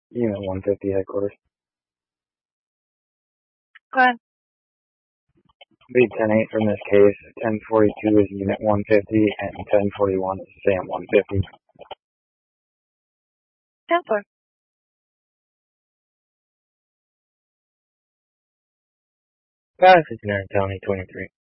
Unit 150 headquarters. Go ahead. Lead 10-8 from this case. 1042 is Unit 150 and 1041 is SAM 150. 10-4. Pacific County 23.